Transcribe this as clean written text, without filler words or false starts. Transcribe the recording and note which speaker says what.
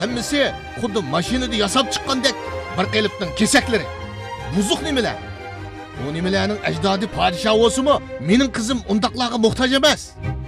Speaker 1: Hammasi xuddi mashinada yasab chiqqandek bir qilibning kesaklari. Buzuq nimalar? Bu nimalarning ajdodi podshoh bo'lsa-mu, mening qizim undaqlarga muhtoj emas.